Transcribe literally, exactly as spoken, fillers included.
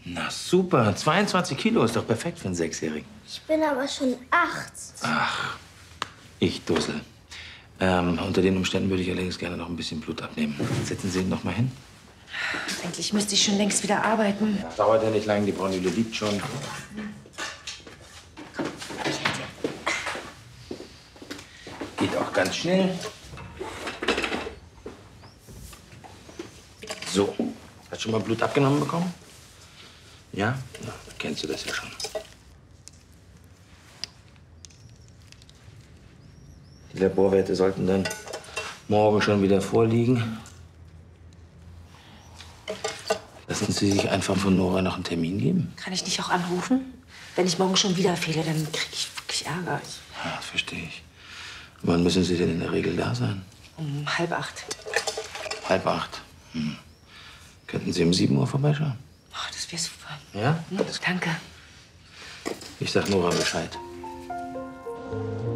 Na super, zweiundzwanzig Kilo ist doch perfekt für einen Sechsjährigen. Ich bin aber schon acht. Ach, ich Dussel. Ähm, unter den Umständen würde ich allerdings gerne noch ein bisschen Blut abnehmen. Setzen Sie ihn noch mal hin. Eigentlich müsste ich schon längst wieder arbeiten. Ja, dauert ja nicht lang, die Bronchyle liegt schon. Geht auch ganz schnell. So, hast schon mal Blut abgenommen bekommen? Ja? Na, kennst du das ja schon. Die Laborwerte sollten dann morgen schon wieder vorliegen. Lassen Sie sich einfach von Nora noch einen Termin geben? Kann ich nicht auch anrufen? Wenn ich morgen schon wieder fehle, dann kriege ich wirklich Ärger. Ich Ja, das verstehe ich. Wann müssen Sie denn in der Regel da sein? um halb acht. Halb acht. Hm. Könnten Sie um sieben Uhr vorbeischauen? Ach, das wäre super. Ja? Hm, danke. Ich sag Nora Bescheid.